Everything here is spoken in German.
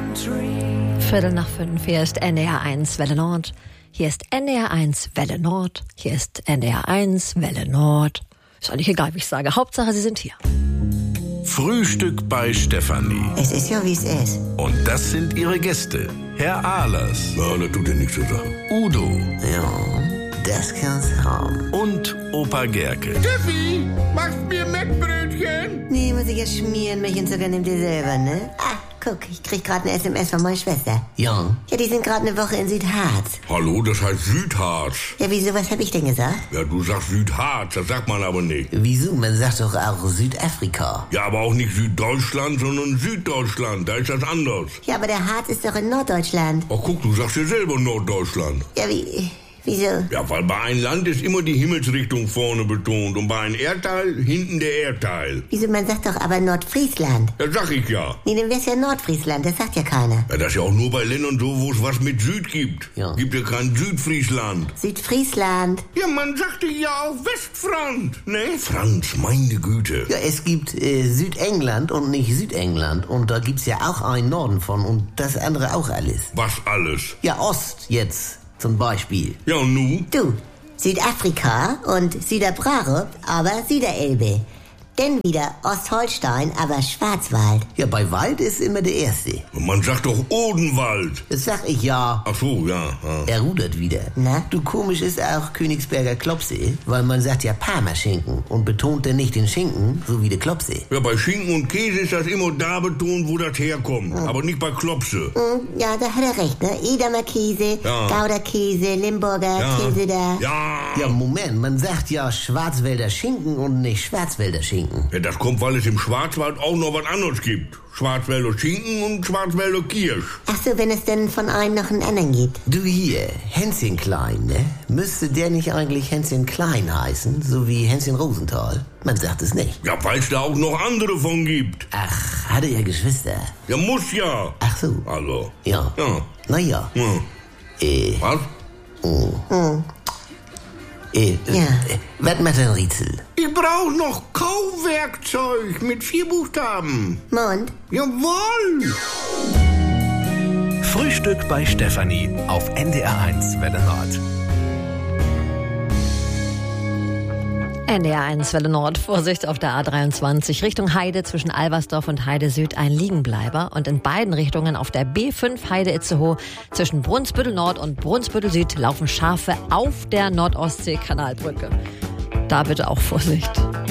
Viertel nach 5, hier ist NDR 1 Welle Nord. Hier ist NDR 1 Welle Nord. Hier ist NDR 1 Welle Nord. Ist eigentlich egal, wie ich sage. Hauptsache, Sie sind hier. Frühstück bei Stefanie. Es ist ja, wie es ist. Und das sind ihre Gäste. Herr Ahlers. Ja, das tut dir nichts zu sagen. Udo. Ja, das kann's haben. Und Opa Gerke. Steffi, machst mir Mettbrötchen? Nee, muss ich ja schmieren. Milch und Zucker nimmt ihr selber, ne? Ah, guck, ich krieg gerade eine SMS von meiner Schwester. Ja. Ja, die sind gerade eine Woche in Südharz. Hallo, das heißt Südharz. Ja, wieso, was hab ich denn gesagt? Ja, du sagst Südharz, das sagt man aber nicht. Wieso? Man sagt doch auch Südafrika. Ja, aber auch nicht Süddeutschland, sondern Süddeutschland. Da ist das anders. Ja, aber der Harz ist doch in Norddeutschland. Ach guck, du sagst ja selber Norddeutschland. Ja, wieso? Ja, weil bei einem Land ist immer die Himmelsrichtung vorne betont und bei einem Erdteil hinten der Erdteil. Wieso, man sagt doch aber Nordfriesland. Das sag ich ja. Nee, dann wär's ja Nordfriesland, das sagt ja keiner. Ja, das ist ja auch nur bei Ländern so, wo es was mit Süd gibt. Ja. Gibt ja kein Südfriesland. Südfriesland. Ja, man sagte ja auch Westfront, ne? Franz, meine Güte. Ja, es gibt Südengland und nicht Südengland. Und da gibt's ja auch einen Norden von und das andere auch alles. Was alles? Ja, Ost jetzt zum Beispiel. Ja, und nu? Du, Südafrika und Süderbrarup, aber Süderelbe. Dann wieder Ostholstein, aber Schwarzwald. Ja, bei Wald ist immer der Erste. Man sagt doch Odenwald. Das sag ich ja. Ach so, ja. Er rudert wieder. Na? Du, komisch ist auch Königsberger Klopse, weil man sagt ja Parmaschinken und betont dann nicht den Schinken, so wie der Klopse. Ja, bei Schinken und Käse ist das immer da betont, wo das herkommt. Aber nicht bei Klopse. Ja, da hat er recht, ne? Edamer Käse, Ja. Gouder Käse, Limburger Ja. Käse da. Ja, Moment, man sagt ja Schwarzwälder Schinken und nicht Schwarzwälder Schinken. Ja, das kommt, weil es im Schwarzwald auch noch was anderes gibt. Schwarzwälder Schinken und Schwarzwälder Kirsch. Ach so, wenn es denn von einem noch einen anderen gibt. Du hier, Hänschen Klein, ne? Müsste der nicht eigentlich Hänschen Klein heißen, so wie Hänschen Rosenthal? Man sagt es nicht. Ja, weil es da auch noch andere von gibt. Ach, hat er ja Geschwister? Ja, muss ja. Ach so. Also. Ja. Ja. Naja. Ja. Was? Ja. Was macht ein Rätsel? Ich brauche noch Kauwerkzeug mit 4 Buchstaben. Mond? Jawohl. Frühstück bei Stefanie auf NDR 1 Welle Nord. NDR 1 Welle Nord, Vorsicht auf der A23 Richtung Heide zwischen Albersdorf und Heide Süd ein Liegenbleiber und in beiden Richtungen auf der B5 Heide Itzehoe zwischen Brunsbüttel Nord und Brunsbüttel Süd laufen Schafe auf der Nordostsee-Kanalbrücke. Da bitte auch Vorsicht.